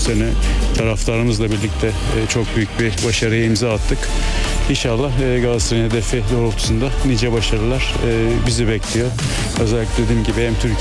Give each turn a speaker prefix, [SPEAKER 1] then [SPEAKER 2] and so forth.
[SPEAKER 1] sene taraftarımızla birlikte çok büyük bir başarıya imza attık. İnşallah Galatasaray'ın hedefi doğrultusunda nice başarılar bizi bekliyor. Özellikle dediğim gibi hem Türkiye